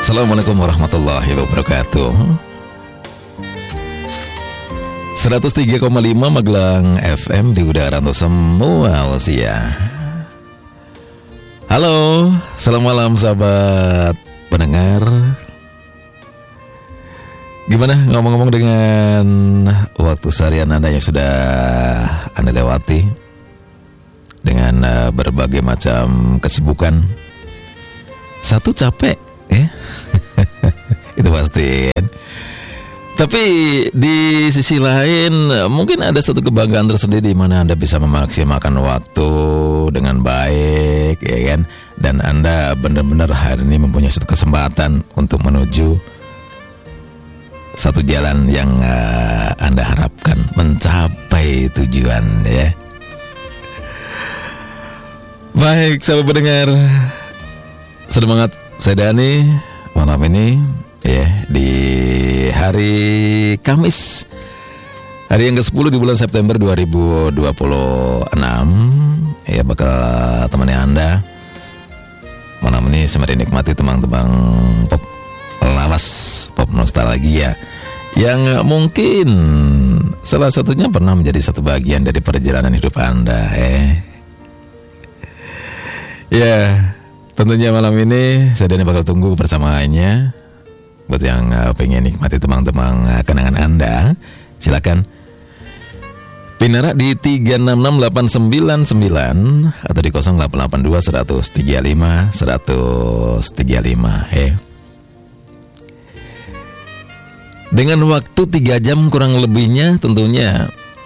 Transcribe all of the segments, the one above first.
Assalamualaikum warahmatullahi wabarakatuh. 103,5 Magelang FM di udara untuk semua usia. Halo, selamat malam sahabat pendengar. Gimana ngomong-ngomong dengan waktu seharian Anda yang sudah Anda lewati dengan berbagai macam kesibukan? Satu capek, ya. Itu pasti. Tapi di sisi lain mungkin ada satu kebanggaan tersendiri di mana Anda bisa memaksimalkan waktu dengan baik, ya kan? Dan Anda benar-benar hari ini mempunyai satu kesempatan untuk menuju satu jalan yang Anda harapkan, mencapai tujuan, ya. Baik, sahabat pendengar, semangat. Saya Dani malam ini, ya, di hari Kamis, hari yang ke-10 di bulan September 2026, ya, bakal temani Anda malam ini sembari nikmati tembang-tembang pop lawas, pop nostalgia yang mungkin salah satunya pernah menjadi satu bagian dari perjalanan hidup Anda, ya. Tentunya malam ini saya Dani bakal tunggu bersamanya. Buat yang pengen nikmati temang-temang kenangan Anda, silakan Pinara di 366899 atau di 0882 135 135. Dengan waktu 3 jam kurang lebihnya, tentunya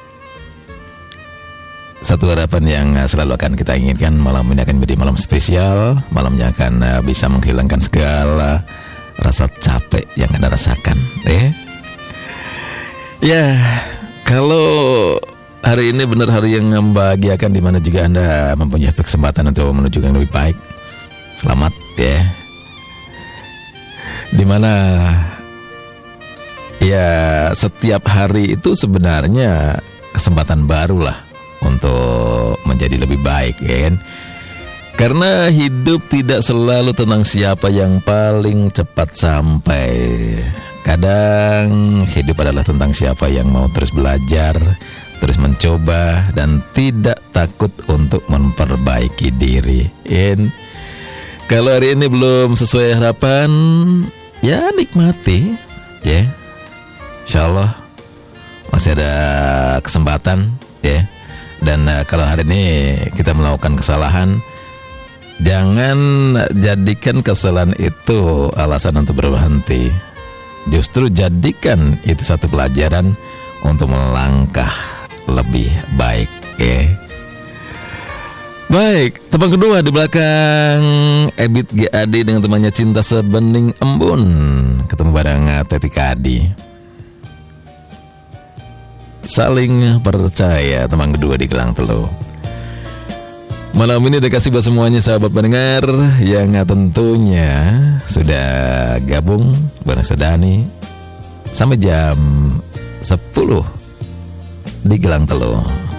satu harapan yang selalu akan kita inginkan, malam ini akan menjadi malam spesial. Malamnya akan bisa menghilangkan segala rasa capek yang Anda rasakan, ya. Kalau hari ini benar hari yang membahagiakan, di mana juga Anda mempunyai kesempatan untuk menuju yang lebih baik. Selamat, ya. Di mana ya setiap hari itu sebenarnya kesempatan baru lah untuk menjadi lebih baik, ya kan? Karena hidup tidak selalu tentang siapa yang paling cepat sampai. Kadang hidup adalah tentang siapa yang mau terus belajar, terus mencoba, dan tidak takut untuk memperbaiki diri. Kalau hari ini belum sesuai harapan, ya nikmati, ya. Insyaallah masih ada kesempatan, ya. Dan kalau hari ini kita melakukan kesalahan, jangan jadikan kesalahan itu alasan untuk berhenti. Justru jadikan itu satu pelajaran untuk melangkah lebih baik, ya. Baik, tembang kedua di belakang Ebit GAD dengan temannya Cinta Sebening Embun, ketemu bareng Teti Kadi. Saling percaya, teman kedua di Gelang Telu. Malam ini dikasih buat semuanya sahabat pendengar yang tentunya sudah gabung bareng Sedani sampai jam 10 di Gelang Telu.